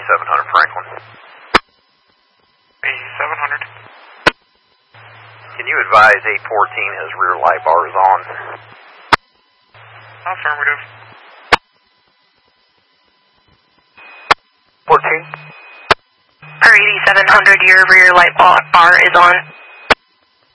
8700 Franklin. 8700. Can you advise 814 his rear light bar is on? Affirmative. 14? Per 8700, your rear light bar is on.